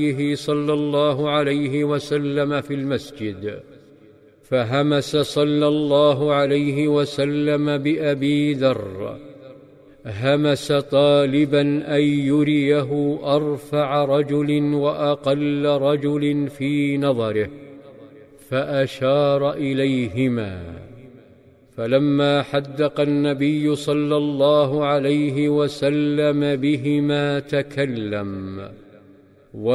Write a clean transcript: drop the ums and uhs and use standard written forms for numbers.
صلى الله عليه وسلم في المسجد، فهمس صلى الله عليه وسلم بأبي ذر، همس طالبا أن يريه أرفع رجل وأقل رجل في نظره، فأشار إليهما، فلما حدق النبي صلى الله عليه وسلم بهما تكلم